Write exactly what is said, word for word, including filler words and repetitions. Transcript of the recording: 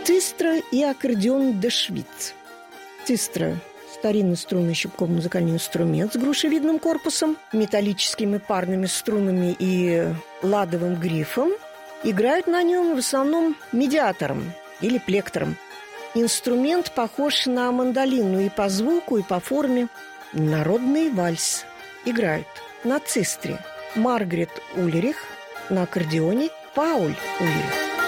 Цистра и аккордеон де Швиц. Цистра – старинный струнный щипковый музыкальный инструмент с грушевидным корпусом, металлическими парными струнами и ладовым грифом. Играют на нем в основном медиатором или плектором. Инструмент похож на мандолину и по звуку, и по форме. Народный вальс. Играют на цистре Маргарет Ульрих, на аккордеоне Пауль Ульрих.